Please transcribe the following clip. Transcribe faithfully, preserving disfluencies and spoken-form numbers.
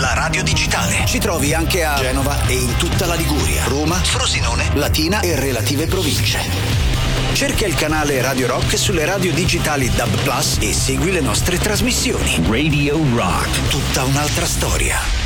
la radio digitale. Ci trovi anche a Genova e in tutta la Liguria, Roma, Frosinone, Latina e relative province. Cerca il canale Radio Rock sulle radio digitali D A B Plus e segui le nostre trasmissioni. Radio Rock. Tutta un'altra storia.